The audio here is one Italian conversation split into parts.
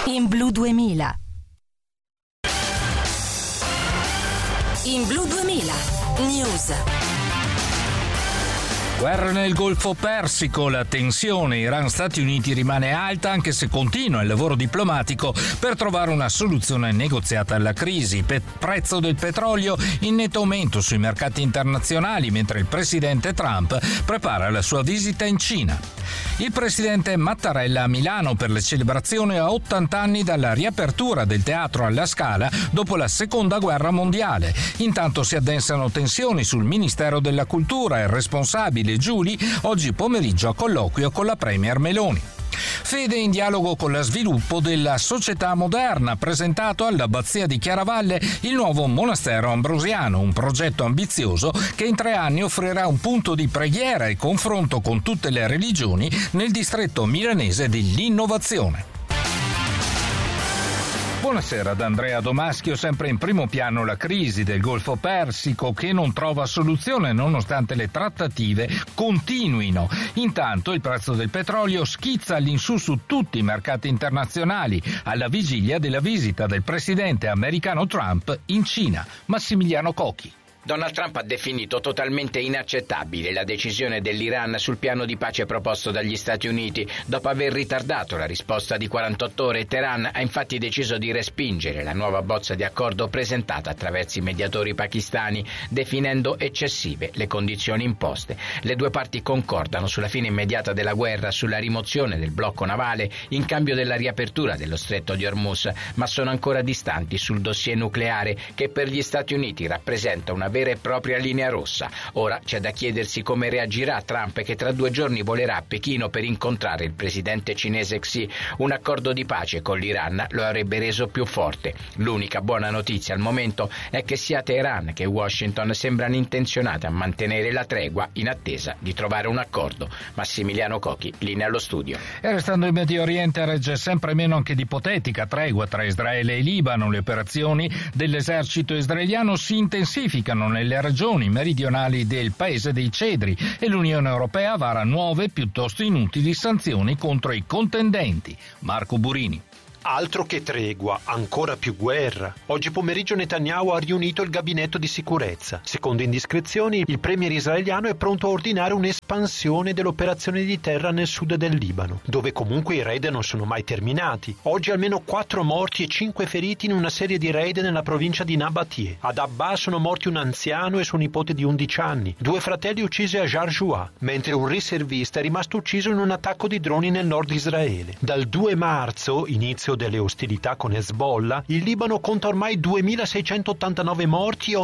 In Blu 2000. In Blu 2000. News. Guerra nel Golfo Persico, la tensione Iran-Stati Uniti rimane alta anche se continua il lavoro diplomatico per trovare una soluzione negoziata alla crisi. Prezzo del petrolio in netto aumento sui mercati internazionali mentre il presidente Trump prepara la sua visita in Cina. Il presidente Mattarella a Milano per le celebrazioni a 80 anni dalla riapertura del teatro alla Scala dopo la Seconda Guerra Mondiale. Intanto si addensano tensioni sul Ministero della Cultura e il responsabile Giuli oggi pomeriggio a colloquio con la Premier Meloni. Fede in dialogo con lo sviluppo della società moderna, presentato all'Abbazia di Chiaravalle il nuovo monastero ambrosiano, un progetto ambizioso che in 3 anni offrirà un punto di preghiera e confronto con tutte le religioni nel distretto milanese dell'innovazione. Buonasera da Andrea Domaschio. Sempre in primo piano la crisi del Golfo Persico che non trova soluzione nonostante le trattative continuino. Intanto il prezzo del petrolio schizza all'insù su tutti i mercati internazionali alla vigilia della visita del presidente americano Trump in Cina. Massimiliano Cocchi. Donald Trump ha definito totalmente inaccettabile la decisione dell'Iran sul piano di pace proposto dagli Stati Uniti. Dopo aver ritardato la risposta di 48 ore, Teheran ha infatti deciso di respingere la nuova bozza di accordo presentata attraverso i mediatori pakistani, definendo eccessive le condizioni imposte. Le due parti concordano sulla fine immediata della guerra, sulla rimozione del blocco navale in cambio della riapertura dello stretto di Hormuz, ma sono ancora distanti sul dossier nucleare che per gli Stati Uniti rappresenta una vera e propria linea rossa. Ora c'è da chiedersi come reagirà Trump, che tra 2 giorni volerà a Pechino per incontrare il presidente cinese Xi. Un accordo di pace con l'Iran lo avrebbe reso più forte. L'unica buona notizia al momento è che sia Teheran che Washington sembrano intenzionate a mantenere la tregua in attesa di trovare un accordo. Massimiliano Cocchi, linea allo studio. E restando in Medio Oriente, regge sempre meno anche l'ipotetica tregua tra Israele e Libano. Le operazioni dell'esercito israeliano si intensificano nelle regioni meridionali del Paese dei Cedri e l'Unione Europea vara nuove piuttosto inutili sanzioni contro i contendenti. Marco Burini. Altro che tregua, ancora più guerra. Oggi pomeriggio Netanyahu ha riunito il gabinetto di sicurezza. Secondo indiscrezioni, il premier israeliano è pronto a ordinare un'espansione dell'operazione di terra nel sud del Libano, dove comunque i raid non sono mai terminati. Oggi almeno 4 morti e 5 feriti in una serie di raid nella provincia di Nabatie. Ad Abba sono morti un anziano e suo nipote di 11 anni, 2 fratelli uccisi a Jarjua, mentre un riservista è rimasto ucciso in un attacco di droni nel nord Israele. Dal 2 marzo, inizio delle ostilità con Hezbollah, il Libano conta ormai 2.689 morti e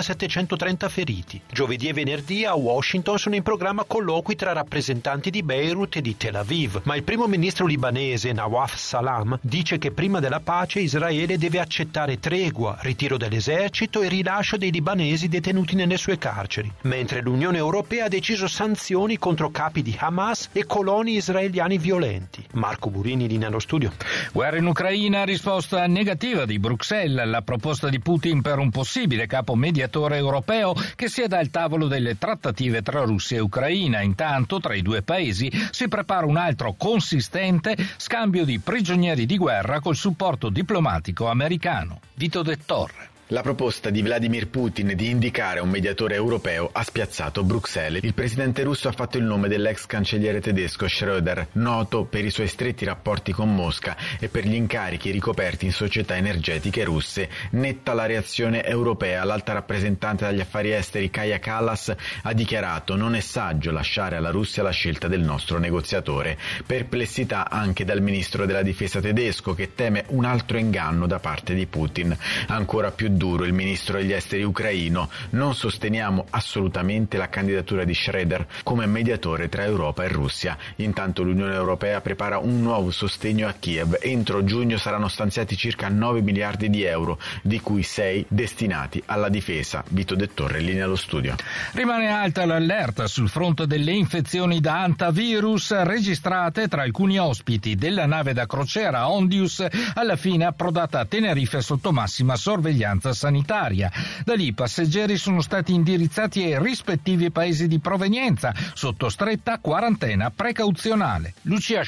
8.730 feriti. Giovedì e venerdì a Washington sono in programma colloqui tra rappresentanti di Beirut e di Tel Aviv, ma il primo ministro libanese Nawaf Salam dice che prima della pace Israele deve accettare tregua, ritiro dell'esercito e rilascio dei libanesi detenuti nelle sue carceri, mentre l'Unione Europea ha deciso sanzioni contro capi di Hamas e coloni israeliani violenti. Marco Burini, linea allo studio. Guerra in Ucraina, risposta negativa di Bruxelles alla proposta di Putin per un possibile capo mediatore europeo che sieda al tavolo delle trattative tra Russia e Ucraina. Intanto tra i due paesi si prepara un altro consistente scambio di prigionieri di guerra col supporto diplomatico americano. Vito De Torre. La proposta di Vladimir Putin di indicare un mediatore europeo ha spiazzato Bruxelles. Il presidente russo ha fatto il nome dell'ex cancelliere tedesco Schröder, noto per i suoi stretti rapporti con Mosca e per gli incarichi ricoperti in società energetiche russe. Netta la reazione europea. L'alta rappresentante dagli affari esteri Kaja Kallas ha dichiarato: non è saggio lasciare alla Russia la scelta del nostro negoziatore. Perplessità anche dal ministro della difesa tedesco, che teme un altro inganno da parte di Putin. Ancora più duro il ministro degli esteri ucraino: non sosteniamo assolutamente la candidatura di Schröder come mediatore tra Europa e Russia. Intanto l'Unione Europea prepara un nuovo sostegno a Kiev. Entro giugno saranno stanziati circa 9 miliardi di euro, di cui 6 destinati alla difesa. Vito De Torre, linea allo studio. Rimane alta l'allerta sul fronte delle infezioni da hantavirus registrate tra alcuni ospiti della nave da crociera Ondius, alla fine approdata a Tenerife sotto massima sorveglianza sanitaria. Da lì i passeggeri sono stati indirizzati ai rispettivi paesi di provenienza sotto stretta quarantena precauzionale. Lucia Scione.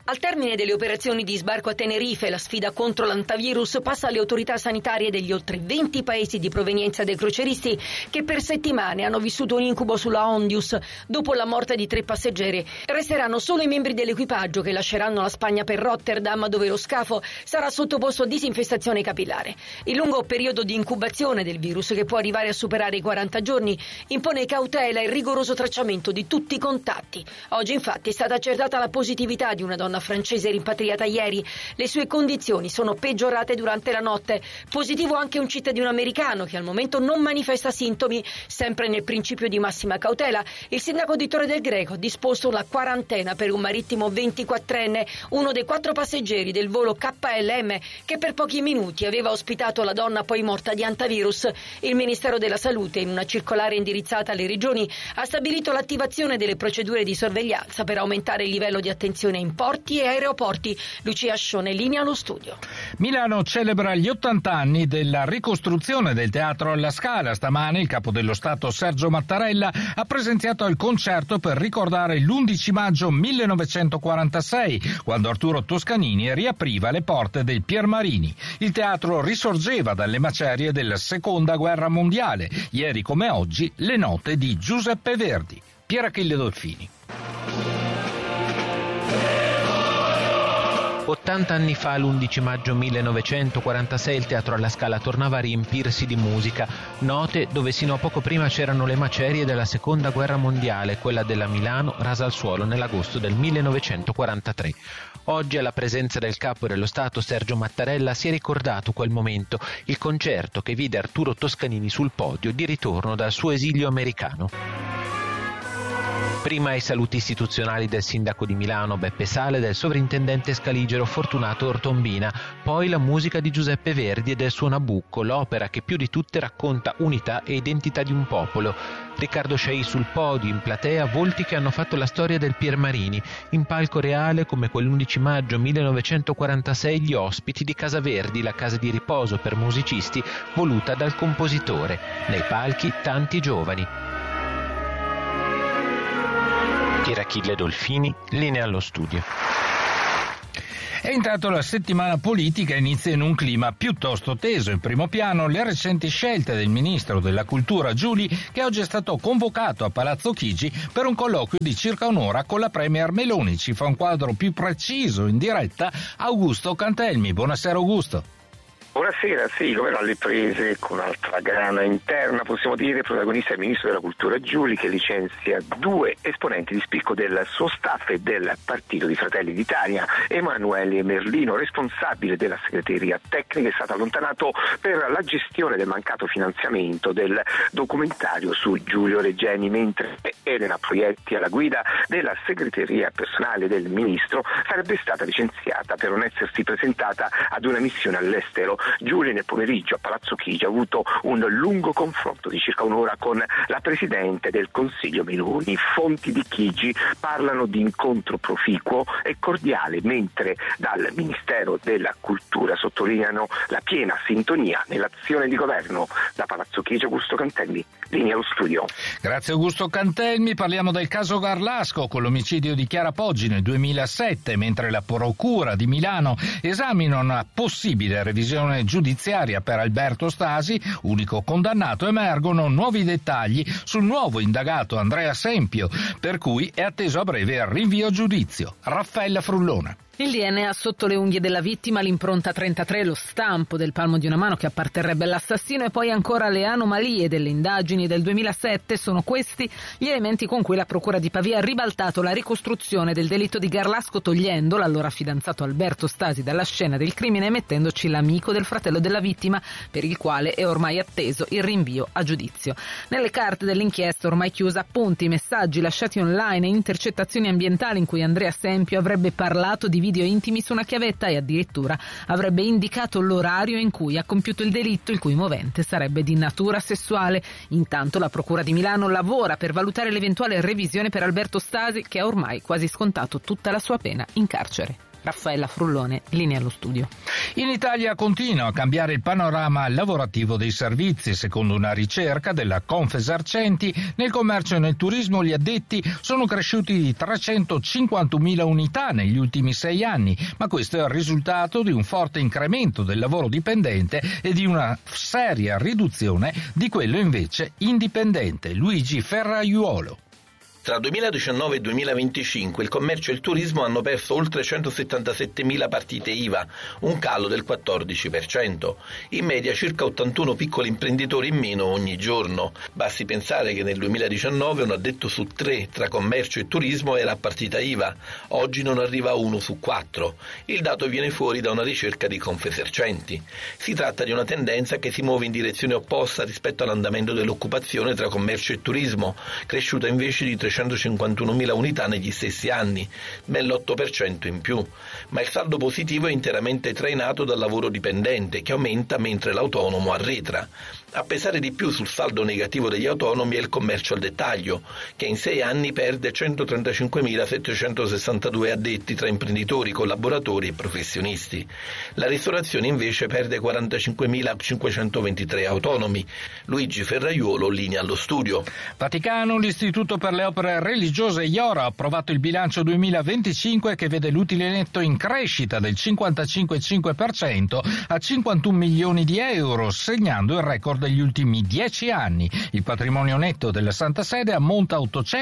Al termine delle operazioni di sbarco a Tenerife, la sfida contro l'antivirus passa alle autorità sanitarie degli oltre 20 paesi di provenienza dei crocieristi che per settimane hanno vissuto un incubo sulla Ondius. Dopo la morte di 3 passeggeri, resteranno solo i membri dell'equipaggio che lasceranno la Spagna per Rotterdam, dove lo scafo sarà sottoposto a disinfestazione capillare. Il lungo periodo di incubazione del virus, che può arrivare a superare i 40 giorni, impone cautela e rigoroso tracciamento di tutti i contatti. Oggi infatti è stata accertata la positività di una donna francese rimpatriata ieri. Le sue condizioni sono peggiorate durante la notte. Positivo anche un cittadino americano che al momento non manifesta sintomi. Sempre nel principio di massima cautela, il sindaco di Torre del Greco ha disposto la quarantena per un marittimo 24enne, uno dei 4 passeggeri del volo KLM che per pochi minuti aveva ospitato la donna poi morta di antivirus. Il Ministero della Salute, in una circolare indirizzata alle regioni, ha stabilito l'attivazione delle procedure di sorveglianza per aumentare il livello di attenzione in porti e aeroporti. Lucia Scione, linea allo studio. Milano celebra gli 80 anni della ricostruzione del Teatro alla Scala. Stamane il Capo dello Stato Sergio Mattarella ha presenziato il concerto per ricordare l'11 maggio 1946, quando Arturo Toscanini riapriva le porte del Piermarini. Il teatro risorgeva dalle macerie della Seconda Guerra Mondiale. Ieri come oggi le note di Giuseppe Verdi. Pier Achille Dolfini. 80 anni fa, l'11 maggio 1946, il Teatro alla Scala tornava a riempirsi di musica. Note dove sino a poco prima c'erano le macerie della Seconda Guerra Mondiale, quella della Milano rasa al suolo nell'agosto del 1943. Oggi, alla presenza del Capo dello Stato Sergio Mattarella, si è ricordato quel momento, il concerto che vide Arturo Toscanini sul podio di ritorno dal suo esilio americano. Prima i saluti istituzionali del sindaco di Milano Beppe Sala e del sovrintendente scaligero Fortunato Ortombina, poi la musica di Giuseppe Verdi e del suo Nabucco, l'opera che più di tutte racconta unità e identità di un popolo. Riccardo Sciai sul podio, in platea volti che hanno fatto la storia del Piermarini, in palco reale come quell'11 maggio 1946 gli ospiti di Casa Verdi, la casa di riposo per musicisti voluta dal compositore. Nei palchi tanti giovani. Pier Achille Dolfini, linea allo studio. E intanto la settimana politica inizia in un clima piuttosto teso. In primo piano le recenti scelte del ministro della Cultura Giuli, che oggi è stato convocato a Palazzo Chigi per un colloquio di circa un'ora con la Premier Meloni. Ci fa un quadro più preciso in diretta Augusto Cantelmi. Buonasera Augusto. Buonasera, sì, il governo alle prese con un'altra grana interna, possiamo dire, protagonista è il ministro della Cultura Giuli, che licenzia 2 esponenti di spicco del suo staff e del partito di Fratelli d'Italia. Emanuele Merlino, responsabile della segreteria tecnica, è stato allontanato per la gestione del mancato finanziamento del documentario su Giulio Regeni, mentre Elena Proietti, alla guida della segreteria personale del ministro, sarebbe stata licenziata per non essersi presentata ad una missione all'estero. Giulio nel pomeriggio a Palazzo Chigi ha avuto un lungo confronto di circa un'ora con la Presidente del Consiglio Meloni. Fonti di Chigi parlano di incontro proficuo e cordiale, mentre dal Ministero della Cultura sottolineano la piena sintonia nell'azione di governo. Da Palazzo Chigi, Augusto Cantelmi, linea allo studio. Grazie Augusto Cantelmi. Parliamo del caso Garlasco, con l'omicidio di Chiara Poggi nel 2007, mentre la Procura di Milano esamina una possibile revisione giudiziaria per Alberto Stasi, unico condannato. Emergono nuovi dettagli sul nuovo indagato Andrea Sempio, per cui è atteso a breve il rinvio a giudizio. Raffaella Frullona. Il DNA sotto le unghie della vittima, l'impronta 33, lo stampo del palmo di una mano che apparterrebbe all'assassino e poi ancora le anomalie delle indagini del 2007 sono questi gli elementi con cui la Procura di Pavia ha ribaltato la ricostruzione del delitto di Garlasco, togliendo l'allora fidanzato Alberto Stasi dalla scena del crimine e mettendoci l'amico del fratello della vittima, per il quale è ormai atteso il rinvio a giudizio. Nelle carte dell'inchiesta ormai chiusa, appunti, messaggi lasciati online e intercettazioni ambientali in cui Andrea Sempio avrebbe parlato di video intimi su una chiavetta e addirittura avrebbe indicato l'orario in cui ha compiuto il delitto, il cui movente sarebbe di natura sessuale. Intanto la Procura di Milano lavora per valutare l'eventuale revisione per Alberto Stasi, che ha ormai quasi scontato tutta la sua pena in carcere. Raffaella Frullone, linea allo studio. In Italia continua a cambiare il panorama lavorativo dei servizi. Secondo una ricerca della Confesercenti, nel commercio e nel turismo gli addetti sono cresciuti di 351.000 unità negli ultimi 6 anni, ma questo è il risultato di un forte incremento del lavoro dipendente e di una seria riduzione di quello invece indipendente. Luigi Ferraiuolo. Tra 2019 e 2025 il commercio e il turismo hanno perso oltre 177.000 partite IVA, un calo del 14%. In media circa 81 piccoli imprenditori in meno ogni giorno. Basti pensare che nel 2019 un addetto su 3 tra commercio e turismo era a partita IVA, oggi non arriva a 1 su 4. Il dato viene fuori da una ricerca di Confesercenti. Si tratta di una tendenza che si muove in direzione opposta rispetto all'andamento dell'occupazione tra commercio e turismo, cresciuta invece di 351.000 unità negli stessi anni, ben l'8% in più, ma il saldo positivo è interamente trainato dal lavoro dipendente, che aumenta mentre l'autonomo arretra. A pesare di più sul saldo negativo degli autonomi è il commercio al dettaglio, che in 6 anni perde 135.762 addetti tra imprenditori, collaboratori e professionisti. La ristorazione invece perde 45.523 autonomi. Luigi Ferraiuolo, linea allo studio. Vaticano, l'Istituto per le opere religiose IORA ha approvato il bilancio 2025 che vede l'utile netto in crescita del 55,5% a 51 milioni di euro, segnando il record degli ultimi 10 anni. Il patrimonio netto della Santa Sede ammonta a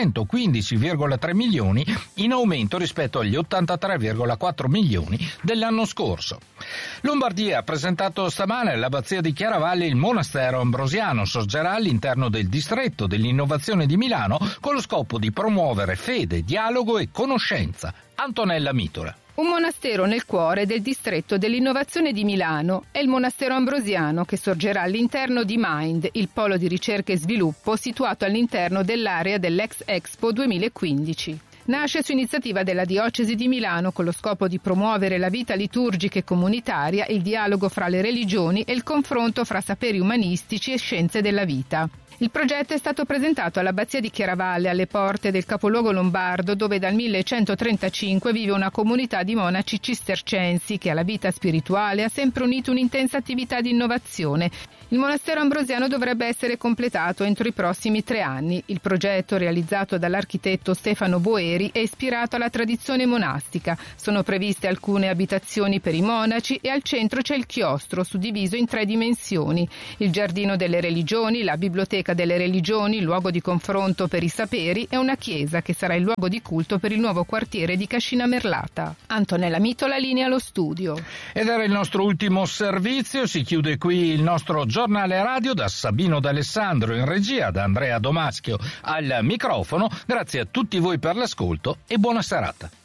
815,3 milioni, in aumento rispetto agli 83,4 milioni dell'anno scorso. Lombardia ha presentato stamane all'abbazia di Chiaravalle il monastero ambrosiano. Sorgerà all'interno del distretto dell'innovazione di Milano con lo scopo di promuovere fede, dialogo e conoscenza. Antonella Mitola. Un monastero nel cuore del distretto dell'innovazione di Milano è il monastero ambrosiano, che sorgerà all'interno di Mind, il polo di ricerca e sviluppo situato all'interno dell'area dell'Ex Expo 2015. Nasce su iniziativa della Diocesi di Milano con lo scopo di promuovere la vita liturgica e comunitaria, il dialogo fra le religioni e il confronto fra saperi umanistici e scienze della vita. Il progetto è stato presentato all'abbazia di Chiaravalle, alle porte del capoluogo lombardo, dove dal 1135 vive una comunità di monaci cistercensi che alla vita spirituale ha sempre unito un'intensa attività di innovazione. Il monastero ambrosiano dovrebbe essere completato entro i prossimi 3 anni. Il progetto, realizzato dall'architetto Stefano Boeri, è ispirato alla tradizione monastica. Sono previste alcune abitazioni per i monaci e al centro c'è il chiostro, suddiviso in 3 dimensioni. Il giardino delle religioni, la biblioteca delle religioni, il luogo di confronto per i saperi e una chiesa che sarà il luogo di culto per il nuovo quartiere di Cascina Merlata. Antonella Mitola, linea allo studio. Ed era il nostro ultimo servizio. Si chiude qui il nostro giornale radio. Da Sabino D'Alessandro in regia, da Andrea Domaschio al microfono. Grazie a tutti voi per l'ascolto e buona serata.